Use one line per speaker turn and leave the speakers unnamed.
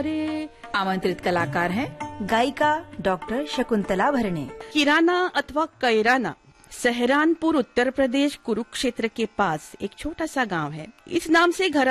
आमंत्रित कलाकार हैं
गायिका डॉक्टर शकुंतला भरणे।
किराना अथवा कैराना सहरानपुर उत्तर प्रदेश कुरुक्षेत्र के पास एक छोटा सा गांव है। इस नाम से घर